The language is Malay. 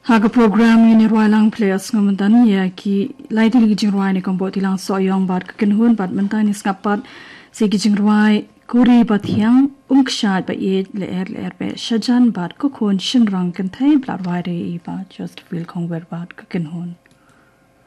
Haga program ini rualang players ngamuntan ya ki laiti li jing ruai ni kombo tilang soyong bat kenhun bat mentan is ngapat si jing ruai kuri bat yang kshat ba ye le be shajan bat ko khon shin rang kan thai blar ruai re ba just feel kong wer bat kenhun